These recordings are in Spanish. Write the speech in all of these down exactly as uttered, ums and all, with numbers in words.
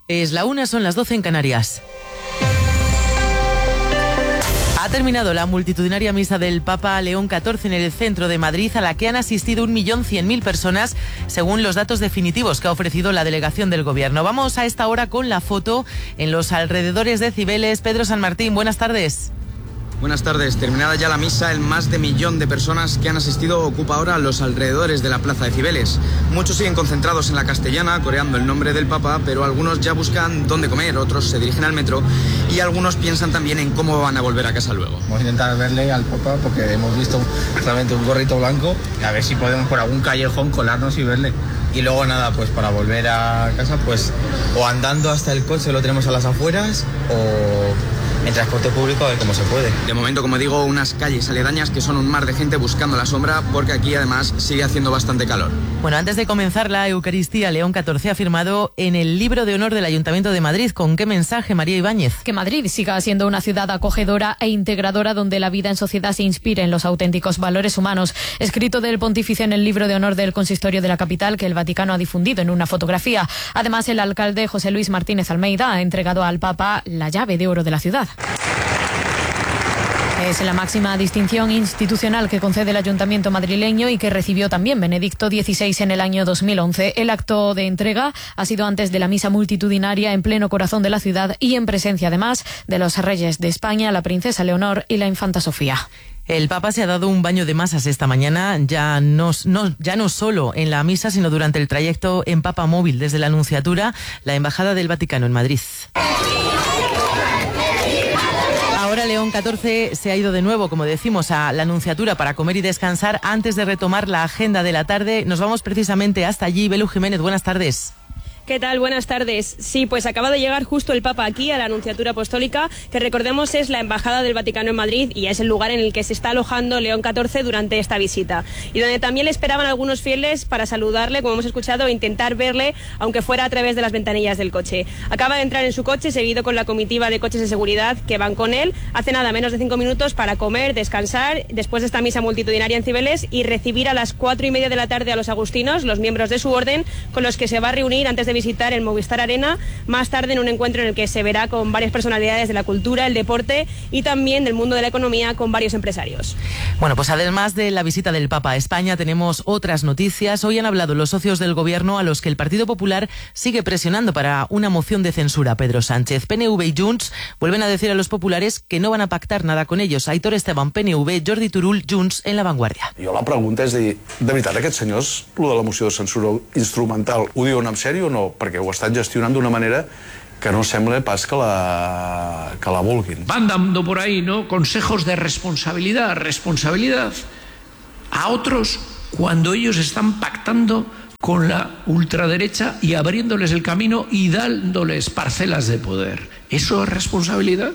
Es la una, son las doce en Canarias. Ha terminado la multitudinaria misa del Papa León catorce en el centro de Madrid, a la que han asistido un millón cien mil personas, según los datos definitivos que ha ofrecido la delegación del Gobierno. Vamos a esta hora con la foto en los alrededores de Cibeles. Pedro San Martín, buenas tardes. Buenas tardes. Terminada ya la misa, el más de millón de personas que han asistido ocupa ahora los alrededores de la plaza de Cibeles. Muchos siguen concentrados en la Castellana, coreando el nombre del Papa, pero algunos ya buscan dónde comer, otros se dirigen al metro y algunos piensan también en cómo van a volver a casa luego. Vamos a intentar verle al Papa porque hemos visto solamente un gorrito blanco, a ver si podemos por algún callejón colarnos y verle. Y luego nada, pues para volver a casa, pues o andando hasta el coche, lo tenemos a las afueras, o en transporte público, a ver cómo se puede. De momento, como digo, unas calles aledañas que son un mar de gente buscando la sombra, porque aquí además sigue haciendo bastante calor. Bueno, antes de comenzar la Eucaristía, León catorce ha firmado en el libro de honor del Ayuntamiento de Madrid. ¿Con qué mensaje, María Ibáñez? Que Madrid siga siendo una ciudad acogedora e integradora donde la vida en sociedad se inspire en los auténticos valores humanos. Escrito del pontífice en el libro de honor del Consistorio de la capital, que el Vaticano ha difundido en una fotografía. Además, el alcalde José Luis Martínez Almeida ha entregado al Papa la llave de oro de la ciudad. Es la máxima distinción institucional que concede el Ayuntamiento madrileño y que recibió también Benedicto dieciséis en el año dos mil once. El acto de entrega ha sido antes de la misa multitudinaria en pleno corazón de la ciudad y en presencia además de los reyes de España, la princesa Leonor y la infanta Sofía. El Papa se ha dado un baño de masas esta mañana, ya no, no, ya no solo en la misa, sino durante el trayecto en Papa Móvil desde la Anunciatura, la Embajada del Vaticano en Madrid. Ahora León catorce se ha ido de nuevo, como decimos, a la Anunciatura para comer y descansar antes de retomar la agenda de la tarde. Nos vamos precisamente hasta allí. Belu Jiménez, buenas tardes. ¿Qué tal? Buenas tardes. Sí, pues acaba de llegar justo el Papa aquí a la Anunciatura Apostólica, que recordemos es la Embajada del Vaticano en Madrid y es el lugar en el que se está alojando León catorce durante esta visita. Y donde también le esperaban algunos fieles para saludarle, como hemos escuchado, e intentar verle, aunque fuera a través de las ventanillas del coche. Acaba de entrar en su coche, seguido con la comitiva de coches de seguridad que van con él. Hace nada, menos de cinco minutos para comer, descansar, después de esta misa multitudinaria en Cibeles y recibir a las cuatro y media de la tarde a los agustinos, los miembros de su orden, con los que se va a reunir antes de visitar el Movistar Arena, más tarde en un encuentro en el que se verá con varias personalidades de la cultura, el deporte y también del mundo de la economía con varios empresarios. Bueno, pues además de la visita del Papa a España, tenemos otras noticias. Hoy han hablado los socios del Gobierno a los que el Partido Popular sigue presionando para una moción de censura. Pedro Sánchez, P N V y Junts vuelven a decir a los populares que no van a pactar nada con ellos. Aitor Esteban, P N V, Jordi Turull, Junts, en La Vanguardia. Jo la pregunta és dir, de veritat aquests senyors, lo de la moció de censura instrumental, ho diuen en sèrio o no? Perquè ho estan gestionant d'una manera que no sembla pas que la, que la vulguin. Van dando por ahí, ¿no?, consejos de responsabilidad, responsabilidad a otros cuando ellos están pactando con la ultraderecha y abriéndoles el camino y dándoles parcelas de poder. ¿Eso es responsabilidad?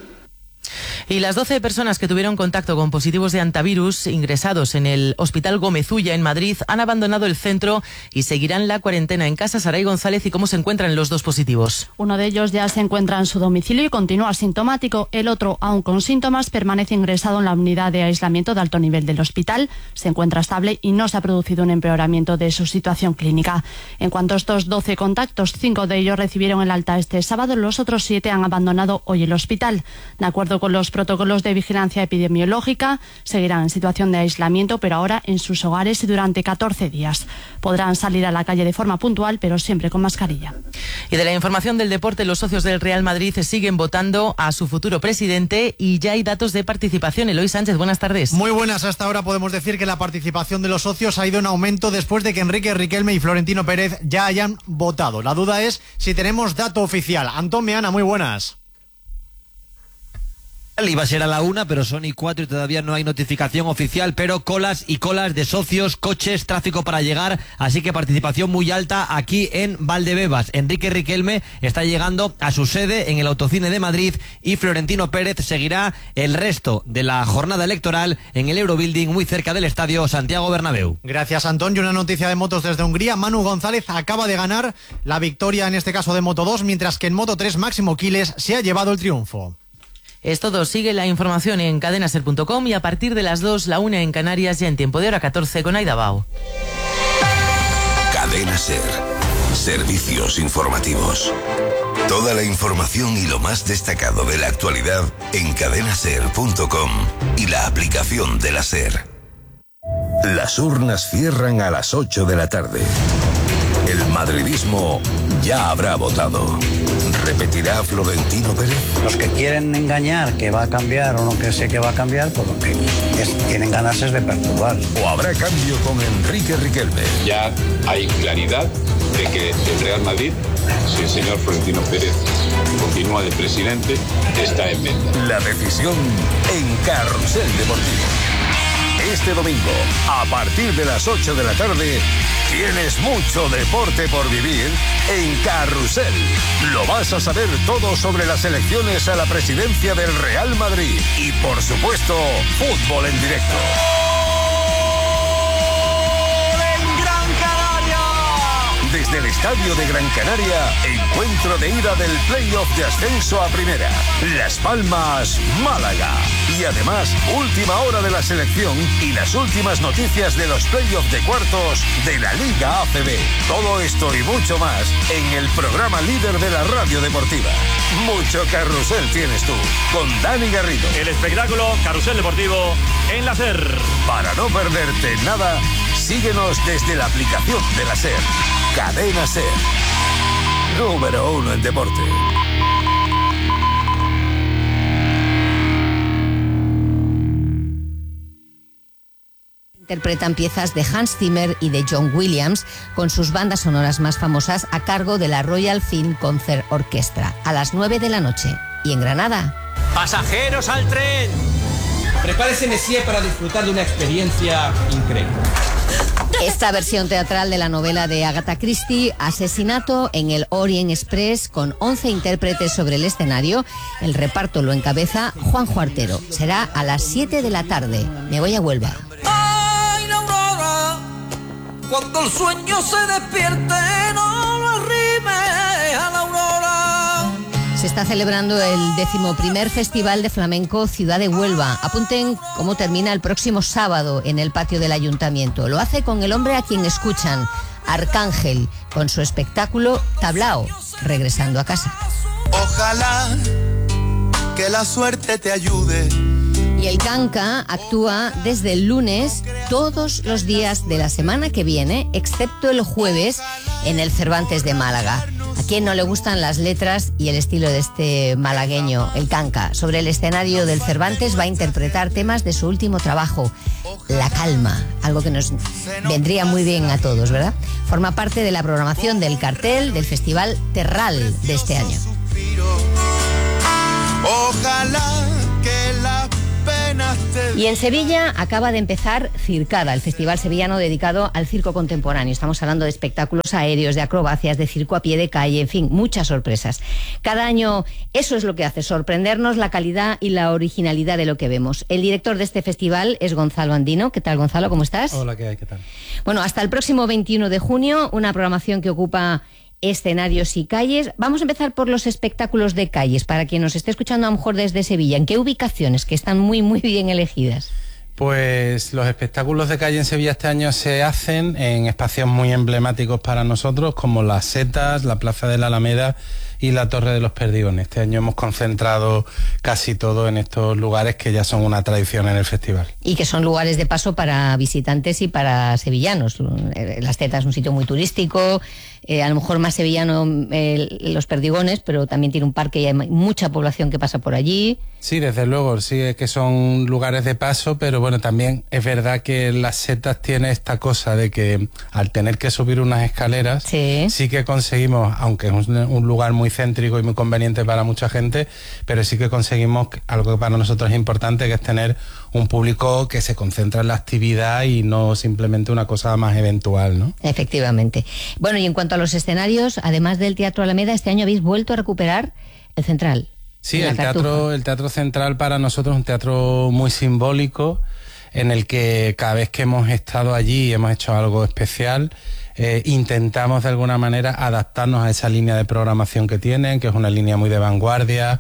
Y las doce personas que tuvieron contacto con positivos de antivirus ingresados en el Hospital Gómez Ulla en Madrid han abandonado el centro y seguirán la cuarentena en casa. Saray González, ¿y cómo se encuentran los dos positivos? Uno de ellos ya se encuentra en su domicilio y continúa asintomático. El otro, aún con síntomas, permanece ingresado en la unidad de aislamiento de alto nivel del hospital. Se encuentra estable y no se ha producido un empeoramiento de su situación clínica. En cuanto a estos doce contactos, cinco de ellos recibieron el alta este sábado. Los otros siete han abandonado hoy el hospital. De acuerdo con los protocolos de vigilancia epidemiológica, seguirán en situación de aislamiento, pero ahora en sus hogares y durante catorce días. Podrán salir a la calle de forma puntual, pero siempre con mascarilla. Y de la información del deporte, los socios del Real Madrid siguen votando a su futuro presidente y ya hay datos de participación. Eloy Sánchez, buenas tardes. Muy buenas. Hasta ahora podemos decir que la participación de los socios ha ido en aumento después de que Enrique Riquelme y Florentino Pérez ya hayan votado. La duda es si tenemos dato oficial. Antón Meana, muy buenas. Iba a ser a la una, pero son y cuatro y todavía no hay notificación oficial, pero colas y colas de socios, coches, tráfico para llegar, así que participación muy alta aquí en Valdebebas. Enrique Riquelme está llegando a su sede en el Autocine de Madrid y Florentino Pérez seguirá el resto de la jornada electoral en el Eurobuilding, muy cerca del estadio Santiago Bernabéu. Gracias, Antón. Y una noticia de motos desde Hungría. Manu González acaba de ganar la victoria, en este caso de Moto dos, mientras que en Moto tres Máximo Quiles se ha llevado el triunfo. Es todo. Sigue la información en cadenaser punto com y a partir de las dos, la una en Canarias, ya en tiempo de hora catorce con Aida Bao. Cadena Ser. Servicios informativos. Toda la información y lo más destacado de la actualidad en cadena ser punto com y la aplicación de la SER. Las urnas cierran a las ocho de la tarde. El madridismo ya habrá votado. ¿Repetirá Florentino Pérez? Los que quieren engañar que va a cambiar o no que sé que va a cambiar, pues lo que es, quieren ganarse es de perturbar. ¿O habrá cambio con Enrique Riquelme? Ya hay claridad de que el Real Madrid, si el señor Florentino Pérez continúa de presidente, está en venta. La decisión en Carrusel Deportivo. Este domingo, a partir de las ocho de la tarde, tienes mucho deporte por vivir en Carrusel. Lo vas a saber todo sobre las elecciones a la presidencia del Real Madrid. Y por supuesto, fútbol en directo. Desde el estadio de Gran Canaria, encuentro de ida del playoff de ascenso a primera. Las Palmas, Málaga. Y además, última hora de la selección y las últimas noticias de los playoffs de cuartos de la Liga A C B. Todo esto y mucho más en el programa líder de la radio deportiva. Mucho carrusel tienes tú, con Dani Garrido. El espectáculo Carrusel Deportivo en la SER. Para no perderte nada, síguenos desde la aplicación de la SER. Cadena SER, número uno en deporte. Interpretan piezas de Hans Zimmer y de John Williams con sus bandas sonoras más famosas a cargo de la Royal Film Concert Orchestra a las nueve de la noche. Y en Granada. ¡Pasajeros al tren! Prepárese, Messier, para disfrutar de una experiencia increíble. Esta versión teatral de la novela de Agatha Christie, Asesinato en el Orient Express, con once intérpretes sobre el escenario. El reparto lo encabeza Juanjo Artero. Será a las siete de la tarde. Me voy a Huelva. ¡Ay, la aurora! Cuando el sueño se despierte, no lo arrime a la aurora. Se está celebrando el decimoprimer Festival de Flamenco Ciudad de Huelva. Apunten cómo termina el próximo sábado en el patio del Ayuntamiento. Lo hace con el hombre a quien escuchan, Arcángel, con su espectáculo Tablao, regresando a casa. Ojalá que la suerte te ayude. Y el Kanka actúa desde el lunes todos los días de la semana que viene, excepto el jueves, en el Cervantes de Málaga. ¿A quién no le gustan las letras y el estilo de este malagueño, el Kanka? Sobre el escenario del Cervantes va a interpretar temas de su último trabajo, La Calma, algo que nos vendría muy bien a todos, ¿verdad? Forma parte de la programación del cartel del Festival Terral de este año. Ojalá que la Y en Sevilla acaba de empezar Circada, el festival sevillano dedicado al circo contemporáneo. Estamos hablando de espectáculos aéreos, de acrobacias, de circo a pie de calle, en fin, muchas sorpresas. Cada año eso es lo que hace, sorprendernos la calidad y la originalidad de lo que vemos. El director de este festival es Gonzalo Andino. ¿Qué tal, Gonzalo? ¿Cómo estás? Hola, ¿qué hay? ¿Qué tal? Bueno, hasta el próximo veintiuno de junio, una programación que ocupa escenarios y calles. Vamos a empezar por los espectáculos de calles, para quien nos esté escuchando a lo mejor desde Sevilla. ¿En qué ubicaciones? Que están muy, muy bien elegidas. Pues los espectáculos de calle en Sevilla este año se hacen en espacios muy emblemáticos para nosotros, como las Setas, la Plaza de la Alameda y la Torre de los Perdigones. Este año hemos concentrado casi todo en estos lugares que ya son una tradición en el festival. Y que son lugares de paso para visitantes y para sevillanos. Las Setas es un sitio muy turístico, eh, a lo mejor más sevillano eh, los Perdigones, pero también tiene un parque y hay mucha población que pasa por allí. Sí, desde luego, sí, es que son lugares de paso, pero bueno, también es verdad que las Setas tiene esta cosa de que al tener que subir unas escaleras, sí, sí que conseguimos, aunque es un, un lugar muy céntrico y muy conveniente para mucha gente, pero sí que conseguimos algo que para nosotros es importante, que es tener un público que se concentra en la actividad y no simplemente una cosa más eventual, ¿no? Efectivamente. Bueno, y en cuanto a los escenarios, además del Teatro Alameda, este año habéis vuelto a recuperar el Central. Sí, el teatro, el Teatro Central para nosotros es un teatro muy simbólico, en el que cada vez que hemos estado allí hemos hecho algo especial. Eh, intentamos de alguna manera adaptarnos a esa línea de programación que tienen, que es una línea muy de vanguardia,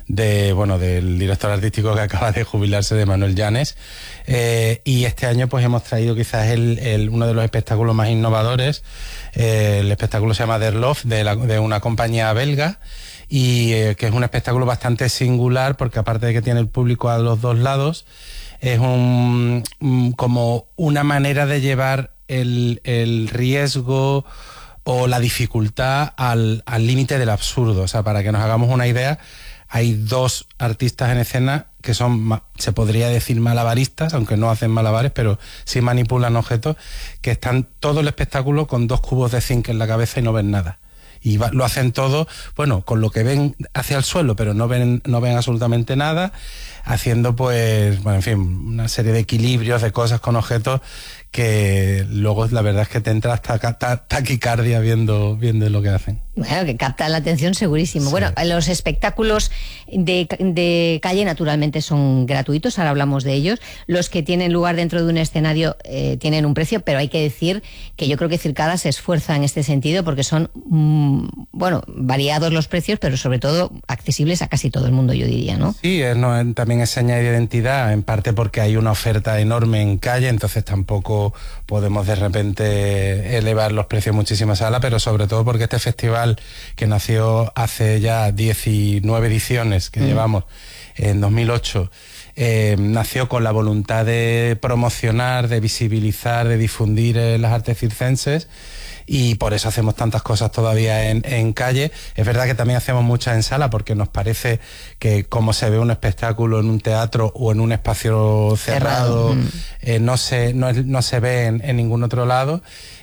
de bueno del director artístico que acaba de jubilarse, de Manuel Llanes, eh, y este año pues hemos traído quizás el, el, uno de los espectáculos más innovadores. Eh, el espectáculo se llama Der Lof, de, la, de una compañía belga, y eh, que es un espectáculo bastante singular porque aparte de que tiene el público a los dos lados, es un, un como una manera de llevar el, el riesgo o la dificultad al límite del absurdo. O sea, para que nos hagamos una idea, hay dos artistas en escena que son, se podría decir malabaristas, aunque no hacen malabares, pero sí manipulan objetos, que están todo el espectáculo con dos cubos de zinc en la cabeza y no ven nada. Y va, lo hacen todo, bueno, con lo que ven hacia el suelo, pero no ven, no ven absolutamente nada, haciendo pues, bueno, en fin, una serie de equilibrios, de cosas con objetos que luego la verdad es que te entra hasta taquicardia viendo, viendo lo que hacen. Bueno, que captan la atención segurísimo. Sí. Bueno, los espectáculos de, de calle naturalmente son gratuitos, ahora hablamos de ellos. Los que tienen lugar dentro de un escenario eh, tienen un precio, pero hay que decir que yo creo que Circada se esfuerza en este sentido porque son, mmm, bueno, variados los precios, pero sobre todo accesibles a casi todo el mundo, yo diría, ¿no? Sí, es, no, también es señal de identidad, en parte porque hay una oferta enorme en calle, entonces tampoco podemos de repente elevar los precios muchísimo a sala, pero sobre todo porque este festival, que nació hace ya diecinueve ediciones que mm. llevamos en dos mil ocho, eh, nació con la voluntad de promocionar, de visibilizar, de difundir eh, las artes circenses, y por eso hacemos tantas cosas todavía en, en calle. Es verdad que también hacemos muchas en sala porque nos parece que como se ve un espectáculo en un teatro o en un espacio cerrado, cerrado. Mm. Eh, no, se, no, no se ve en, en ningún otro lado.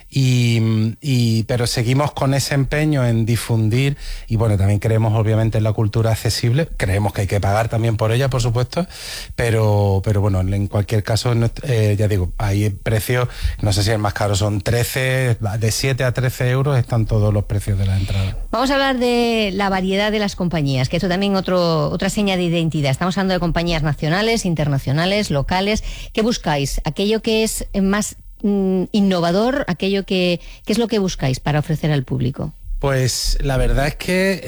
Y, y pero seguimos con ese empeño en difundir, y bueno, también creemos obviamente en la cultura accesible, creemos que hay que pagar también por ella, por supuesto, pero pero bueno, en cualquier caso, eh, ya digo, hay precios, no sé si el más caro son trece, de siete a trece euros están todos los precios de la entrada. Vamos a hablar de la variedad de las compañías, que esto también otro otra seña de identidad. Estamos hablando de compañías nacionales, internacionales, locales. ¿Qué buscáis? Aquello que es más innovador, aquello que, ¿qué es lo que buscáis para ofrecer al público? Pues la verdad es que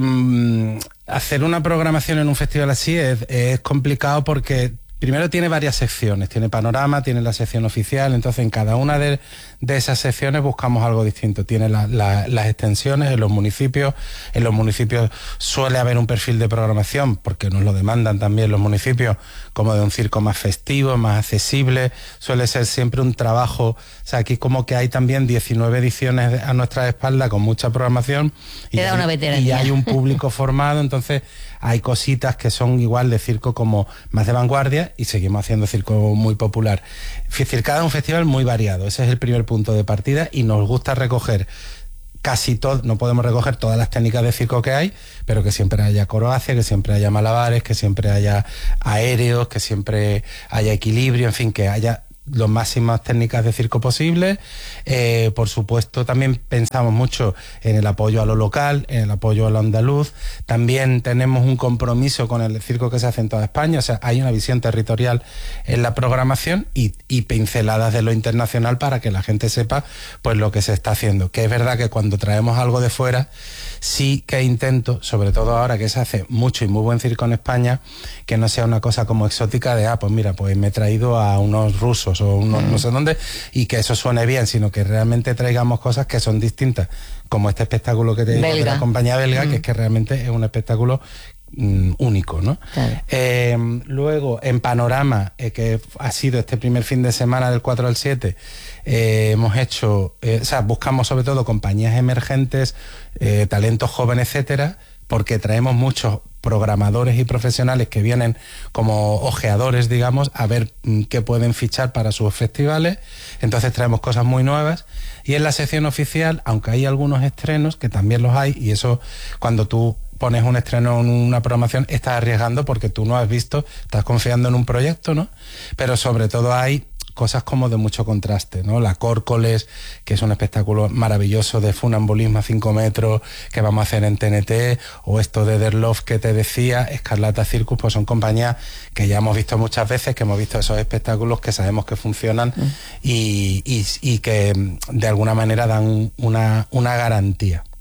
eh, hacer una programación en un festival así es, es complicado porque primero tiene varias secciones, tiene panorama, tiene la sección oficial, entonces en cada una de, de esas secciones buscamos algo distinto. Tiene la, la, las extensiones en los municipios, en los municipios suele haber un perfil de programación, porque nos lo demandan también los municipios, como de un circo más festivo, más accesible, suele ser siempre un trabajo, o sea, aquí como que hay también diecinueve ediciones a nuestra espalda con mucha programación, y, da una veteranía. Y hay un público formado, entonces hay cositas que son igual de circo como más de vanguardia, y seguimos haciendo circo muy popular. Circada es un festival muy variado, ese es el primer punto de partida, y nos gusta recoger casi todo, no podemos recoger todas las técnicas de circo que hay, pero que siempre haya acrobacia, que siempre haya malabares, que siempre haya aéreos, que siempre haya equilibrio, en fin, que haya las máximas técnicas de circo posibles. Eh, por supuesto, también pensamos mucho en el apoyo a lo local, en el apoyo a lo andaluz. También tenemos un compromiso con el circo que se hace en toda España, o sea, hay una visión territorial en la programación y, y pinceladas de lo internacional para que la gente sepa pues lo que se está haciendo. Que es verdad que cuando traemos algo de fuera, sí que intento, sobre todo ahora que se hace mucho y muy buen circo en España, que no sea una cosa como exótica de, ah, pues mira, pues me he traído a unos rusos o unos mm. no sé dónde, y que eso suene bien, sino que realmente traigamos cosas que son distintas, como este espectáculo que te digo de la compañía belga, mm. que es que realmente es un espectáculo mm, único, ¿no? Claro. Eh, luego, en Panorama, eh, que ha sido este primer fin de semana del cuatro al siete, eh, hemos hecho, eh, o sea, buscamos sobre todo compañías emergentes, eh, talentos jóvenes, etcétera, porque traemos muchos programadores y profesionales que vienen como ojeadores, digamos, a ver mm, qué pueden fichar para sus festivales. Entonces traemos cosas muy nuevas. Y en la sección oficial, aunque hay algunos estrenos, que también los hay, y eso cuando tú pones un estreno en una programación, estás arriesgando porque tú no has visto, estás confiando en un proyecto, ¿no? Pero sobre todo hay cosas como de mucho contraste, ¿no? La Córcoles, que es un espectáculo maravilloso de funambulismo a cinco metros que vamos a hacer en T N T, o esto de Der Lof que te decía, Escarlata Circus, pues son compañías que ya hemos visto muchas veces, que hemos visto esos espectáculos que sabemos que funcionan mm. y, y, y que de alguna manera dan una, una garantía.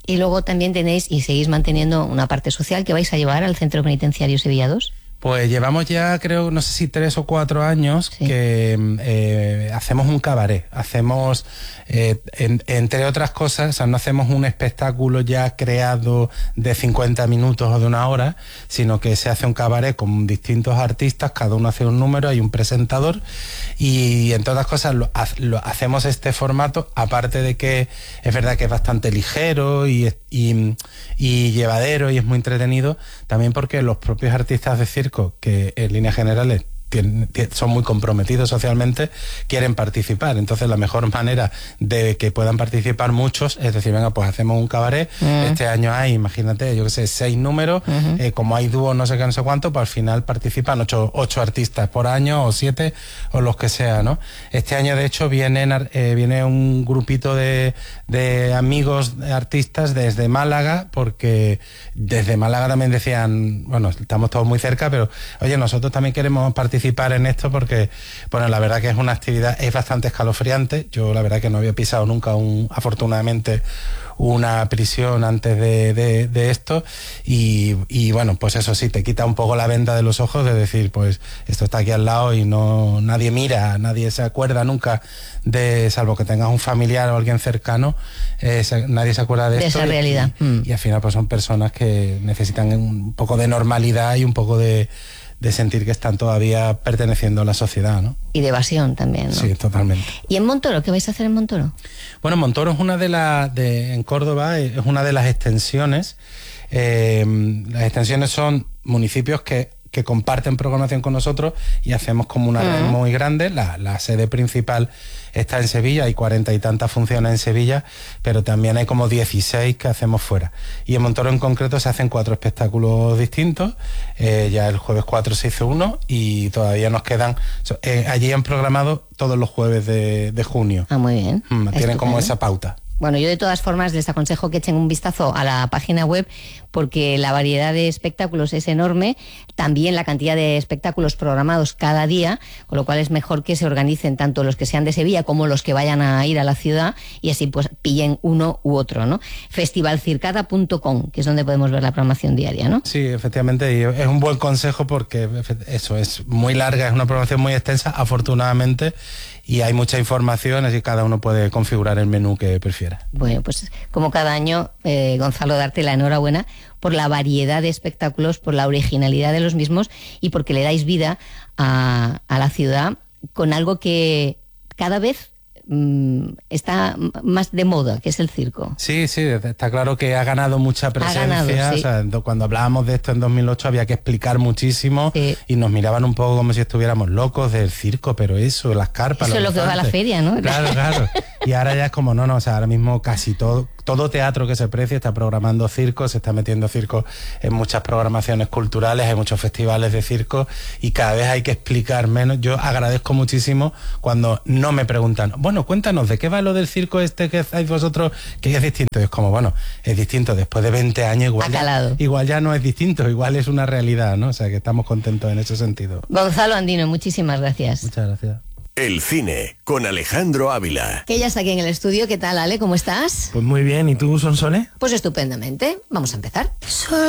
y luego también tenéis y seguís manteniendo una parte social que vais a llevar al Centro Penitenciario Sevilla dos. Pues llevamos ya, creo, no sé si tres o cuatro años sí. que eh, hacemos un cabaret. Hacemos, eh, en, entre otras cosas, o sea, no hacemos un espectáculo ya creado de cincuenta minutos o de una hora, sino que se hace un cabaret con distintos artistas, cada uno hace un número, hay un presentador, y entre otras cosas lo, lo, hacemos este formato, aparte de que es verdad que es bastante ligero y, y, y llevadero y es muy entretenido, también porque los propios artistas de circo, que en líneas generales tienen, son muy comprometidos socialmente, quieren participar. Entonces la mejor manera de que puedan participar muchos es decir, venga, pues hacemos un cabaret, uh-huh. este año hay, imagínate, yo qué sé, seis números, uh-huh. eh, como hay dúos no sé qué, no sé cuánto, pues al final participan ocho, ocho artistas por año, o siete, o los que sea, ¿no? Este año de hecho vienen, eh, viene un grupito de, de amigos de artistas desde Málaga, porque desde Málaga también decían, bueno, estamos todos muy cerca, pero oye, nosotros también queremos participar participar en esto porque, bueno, la verdad que es una actividad, es bastante escalofriante. Yo la verdad que no había pisado nunca, un, afortunadamente, una prisión antes de, de, de esto y, y bueno, pues eso sí, te quita un poco la venda de los ojos de decir, pues esto está aquí al lado y no nadie mira, nadie se acuerda nunca de, salvo que tengas un familiar o alguien cercano, eh, se, nadie se acuerda de, de esto. esa y, realidad. Y, mm. y al final pues son personas que necesitan un poco de normalidad y un poco de de sentir que están todavía perteneciendo a la sociedad, ¿no? Y de evasión también, ¿no? Sí, totalmente. ¿Y en Montoro? ¿Qué vais a hacer en Montoro? Bueno, Montoro es una de las, de, en Córdoba, es una de las extensiones. Eh, las extensiones son municipios que que comparten programación con nosotros y hacemos como una red uh-huh. muy grande. La, la sede principal está en Sevilla, hay cuarenta y tantas funciones en Sevilla, pero también hay como dieciséis que hacemos fuera. Y en Montoro en concreto se hacen cuatro espectáculos distintos, eh, ya el jueves cuatro se hizo uno y todavía nos quedan, eh, allí han programado todos los jueves de, de junio. Ah, muy bien. Mm, tienen Estupendo. como esa pauta. Bueno, yo de todas formas les aconsejo que echen un vistazo a la página web porque la variedad de espectáculos es enorme, también la cantidad de espectáculos programados cada día, con lo cual es mejor que se organicen tanto los que sean de Sevilla como los que vayan a ir a la ciudad y así pues pillen uno u otro, ¿no? festival circada punto com, que es donde podemos ver la programación diaria, ¿no? Sí, efectivamente, y es un buen consejo porque eso es muy larga, es una programación muy extensa, afortunadamente, y hay mucha información, así que cada uno puede configurar el menú que prefiera. Bueno, pues como cada año, eh, Gonzalo, darte la enhorabuena por la variedad de espectáculos, por la originalidad de los mismos y porque le dais vida a, a la ciudad con algo que cada vez mmm, está más de moda, que es el circo. Sí, sí, está claro que ha ganado mucha presencia. Ha ganado, sí. O sea, cuando hablábamos de esto en dos mil ocho había que explicar muchísimo sí. y nos miraban un poco como si estuviéramos locos del circo, pero eso, las carpas, eso los es lo que va a la feria, ¿no? Claro, claro. Y ahora ya es como, no, no, o sea, ahora mismo casi todo, todo teatro que se precie está programando circo, se está metiendo circo en muchas programaciones culturales, hay muchos festivales de circo y cada vez hay que explicar menos. Yo agradezco muchísimo cuando no me preguntan, bueno, cuéntanos, ¿de qué va lo del circo este que hacéis vosotros? Que es distinto. Y es como, bueno, es distinto. Después de veinte años igual ya, igual ya no es distinto, igual es una realidad, ¿no? O sea, que estamos contentos en ese sentido. Gonzalo Andino, muchísimas gracias. Muchas gracias. El cine, con Alejandro Ávila. Que ya está aquí en el estudio. ¿Qué tal, Ale? ¿Cómo estás? Pues muy bien. ¿Y tú, Sonsole? Pues estupendamente. Vamos a empezar.